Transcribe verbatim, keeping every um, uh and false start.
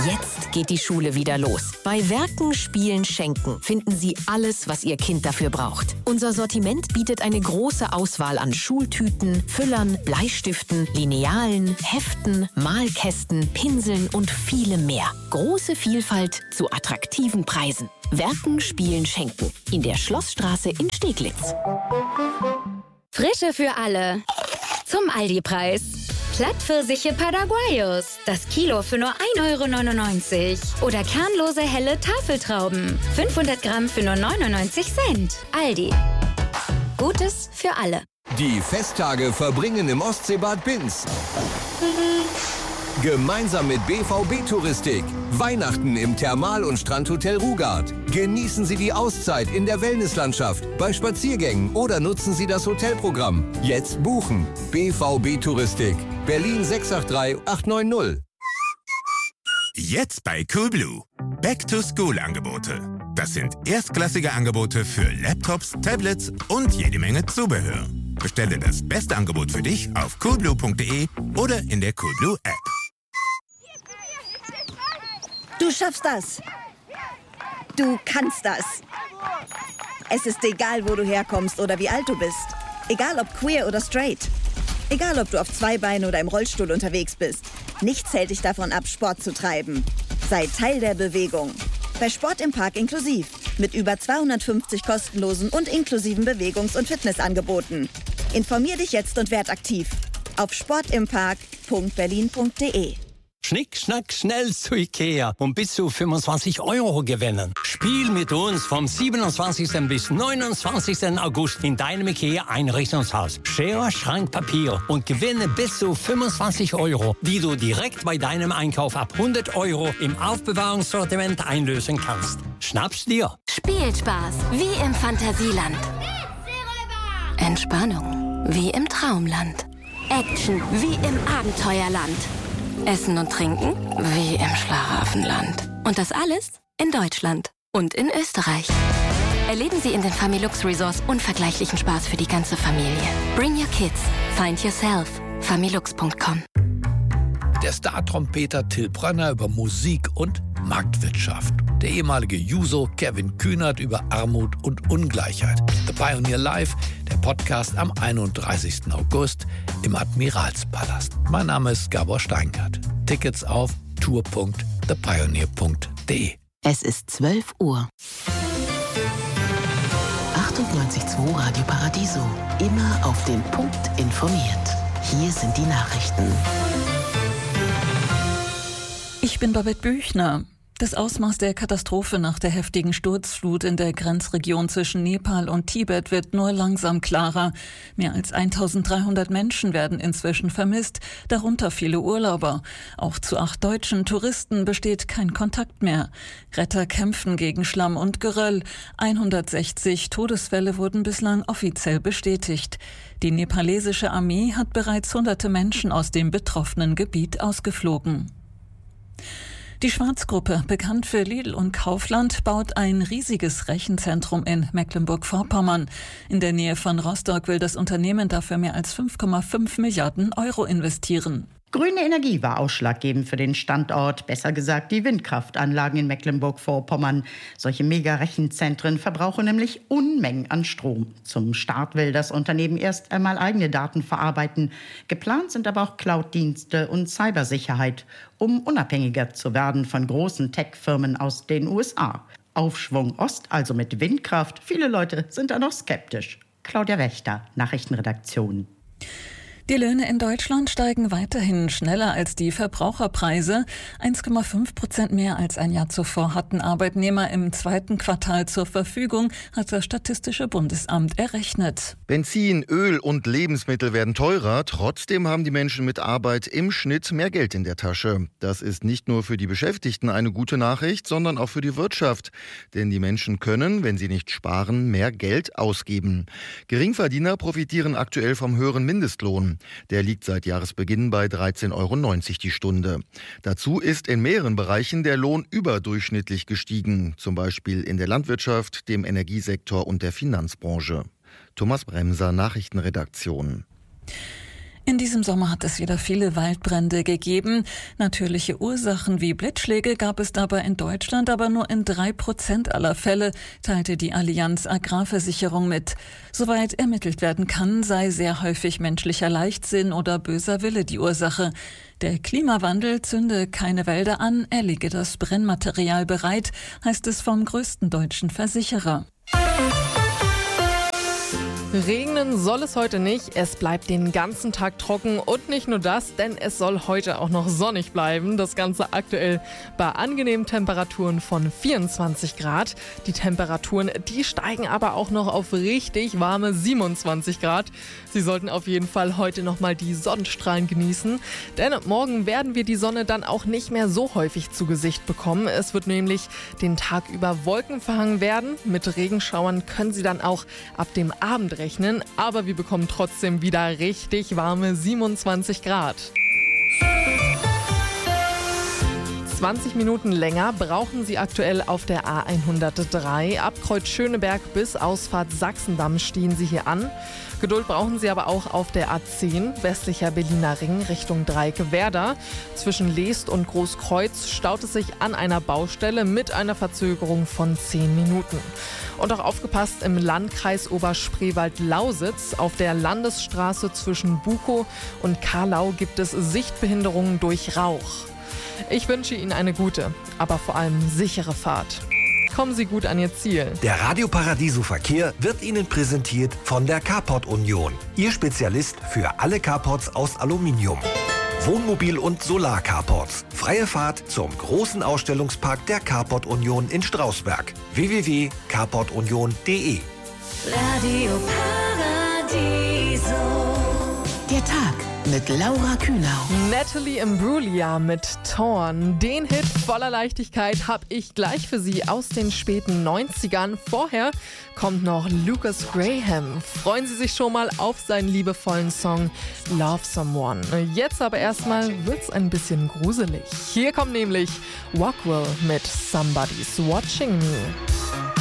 Jetzt geht die Schule wieder los. Bei Werken, Spielen, Schenken finden Sie alles, was Ihr Kind dafür braucht. Unser Sortiment bietet eine große Auswahl an Schultüten, Füllern, Bleistiften, Linealen, Heften, Malkästen, Pinseln und vielem mehr. Große Vielfalt zu attraktiven Preisen. Werken, Spielen, Schenken. In der Schlossstraße in Steglitz. Frische für alle. Zum Aldi-Preis. Plattpfirsiche Paraguayos. Das Kilo für nur ein Euro neunundneunzig. Oder kernlose helle Tafeltrauben. fünfhundert Gramm für nur neunundneunzig Cent. Aldi. Gutes für alle. Die Festtage verbringen im Ostseebad Binz. Gemeinsam mit B V B Touristik. Weihnachten im Thermal- und Strandhotel Rugard. Genießen Sie die Auszeit in der Wellnesslandschaft, bei Spaziergängen oder nutzen Sie das Hotelprogramm. Jetzt buchen. B V B Touristik. Berlin sechs acht drei acht neun null. Jetzt bei Coolblue. Back-to-School-Angebote. Das sind erstklassige Angebote für Laptops, Tablets und jede Menge Zubehör. Bestelle das beste Angebot für dich auf coolblue punkt de oder in der Coolblue App. Du schaffst das. Du kannst das. Es ist egal, wo du herkommst oder wie alt du bist. Egal ob queer oder straight. Egal ob du auf zwei Beinen oder im Rollstuhl unterwegs bist. Nichts hält dich davon ab, Sport zu treiben. Sei Teil der Bewegung. Bei Sport im Park inklusiv. Mit über zweihundertfünfzig kostenlosen und inklusiven Bewegungs- und Fitnessangeboten. Informier dich jetzt und werd aktiv. Auf sportimpark punkt berlin punkt de. Schnick, schnack, schnell zu Ikea und bis zu fünfundzwanzig Euro gewinnen. Spiel mit uns vom siebenundzwanzigsten bis neunundzwanzigsten August in deinem Ikea-Einrichtungshaus. Schere, Schrank, Papier und gewinne bis zu fünfundzwanzig Euro, die du direkt bei deinem Einkauf ab hundert Euro im Aufbewahrungssortiment einlösen kannst. Schnapp's dir. Spielspaß wie im Fantasieland. Entspannung wie im Traumland. Action wie im Abenteuerland. Essen und Trinken wie im Schlaraffenland. Und das alles in Deutschland und in Österreich. Erleben Sie in den Familux Resorts unvergleichlichen Spaß für die ganze Familie. Bring your kids. Find yourself. familux punkt com. Der Star-Trompeter Till Brönner über Musik und Marktwirtschaft. Der ehemalige Juso Kevin Kühnert über Armut und Ungleichheit. The Pioneer Live, der Podcast am einunddreißigsten August im Admiralspalast. Mein Name ist Gabor Steingart. Tickets auf tour punkt the pioneer punkt de. Es ist zwölf Uhr. achtundneunzig Komma zwei Radio Paradiso. Immer auf den Punkt informiert. Hier sind die Nachrichten. Ich bin Babette Büchner. Das Ausmaß der Katastrophe nach der heftigen Sturzflut in der Grenzregion zwischen Nepal und Tibet wird nur langsam klarer. Mehr als eintausenddreihundert Menschen werden inzwischen vermisst, darunter viele Urlauber. Auch zu acht deutschen Touristen besteht kein Kontakt mehr. Retter kämpfen gegen Schlamm und Geröll. hundertsechzig Todesfälle wurden bislang offiziell bestätigt. Die nepalesische Armee hat bereits hunderte Menschen aus dem betroffenen Gebiet ausgeflogen. Die Schwarzgruppe, bekannt für Lidl und Kaufland, baut ein riesiges Rechenzentrum in Mecklenburg-Vorpommern. In der Nähe von Rostock will das Unternehmen dafür mehr als fünf Komma fünf Milliarden Euro investieren. Grüne Energie war ausschlaggebend für den Standort, besser gesagt die Windkraftanlagen in Mecklenburg-Vorpommern. Solche Mega-Rechenzentren verbrauchen nämlich Unmengen an Strom. Zum Start will das Unternehmen erst einmal eigene Daten verarbeiten. Geplant sind aber auch Cloud-Dienste und Cybersicherheit, um unabhängiger zu werden von großen Tech-Firmen aus den U S A. Aufschwung Ost, also mit Windkraft. Viele Leute sind da noch skeptisch. Claudia Wächter, Nachrichtenredaktion. Die Löhne in Deutschland steigen weiterhin schneller als die Verbraucherpreise. eins Komma fünf Prozent mehr als ein Jahr zuvor hatten Arbeitnehmer im zweiten Quartal zur Verfügung, hat das Statistische Bundesamt errechnet. Benzin, Öl und Lebensmittel werden teurer. Trotzdem haben die Menschen mit Arbeit im Schnitt mehr Geld in der Tasche. Das ist nicht nur für die Beschäftigten eine gute Nachricht, sondern auch für die Wirtschaft. Denn die Menschen können, wenn sie nicht sparen, mehr Geld ausgeben. Geringverdiener profitieren aktuell vom höheren Mindestlohn. Der liegt seit Jahresbeginn bei dreizehn Euro neunzig die Stunde. Dazu ist in mehreren Bereichen der Lohn überdurchschnittlich gestiegen, zum Beispiel in der Landwirtschaft, dem Energiesektor und der Finanzbranche. Thomas Bremser, Nachrichtenredaktion. In diesem Sommer hat es wieder viele Waldbrände gegeben. Natürliche Ursachen wie Blitzschläge gab es dabei in Deutschland aber nur in drei Prozent aller Fälle, teilte die Allianz Agrarversicherung mit. Soweit ermittelt werden kann, sei sehr häufig menschlicher Leichtsinn oder böser Wille die Ursache. Der Klimawandel zünde keine Wälder an, er lege das Brennmaterial bereit, heißt es vom größten deutschen Versicherer. Regnen soll es heute nicht, es bleibt den ganzen Tag trocken und nicht nur das, denn es soll heute auch noch sonnig bleiben. Das Ganze aktuell bei angenehmen Temperaturen von vierundzwanzig Grad. Die Temperaturen, die steigen aber auch noch auf richtig warme siebenundzwanzig Grad. Sie sollten auf jeden Fall heute nochmal die Sonnenstrahlen genießen, denn morgen werden wir die Sonne dann auch nicht mehr so häufig zu Gesicht bekommen. Es wird nämlich den Tag über wolkenverhangen werden. Mit Regenschauern können Sie dann auch ab dem Abend rechnen, aber wir bekommen trotzdem wieder richtig warme siebenundzwanzig Grad. zwanzig Minuten länger brauchen Sie aktuell auf der A hundertdrei. Ab Kreuz Schöneberg bis Ausfahrt Sachsendamm stehen Sie hier an. Geduld brauchen Sie aber auch auf der A zehn, westlicher Berliner Ring Richtung Dreieck-Werder. Zwischen Leest und Großkreuz staut es sich an einer Baustelle mit einer Verzögerung von zehn Minuten. Und auch aufgepasst im Landkreis Oberspreewald-Lausitz. Auf der Landesstraße zwischen Bukow und Karlau gibt es Sichtbehinderungen durch Rauch. Ich wünsche Ihnen eine gute, aber vor allem sichere Fahrt. Kommen Sie gut an Ihr Ziel. Der Radio Paradiso Verkehr wird Ihnen präsentiert von der Carport Union. Ihr Spezialist für alle Carports aus Aluminium. Wohnmobil- und Solar-Carports. Freie Fahrt zum großen Ausstellungspark der Carport Union in Strausberg. w w w punkt carport union punkt d e Radio Paradiso. Der Tag mit Laura Kühnau. Natalie Imbruglia mit Torn. Den Hit voller Leichtigkeit habe ich gleich für Sie aus den späten neunzigern. Vorher kommt noch Lucas Graham. Freuen Sie sich schon mal auf seinen liebevollen Song Love Someone. Jetzt aber erstmal wird's ein bisschen gruselig. Hier kommt nämlich Rockwell mit Somebody's Watching Me.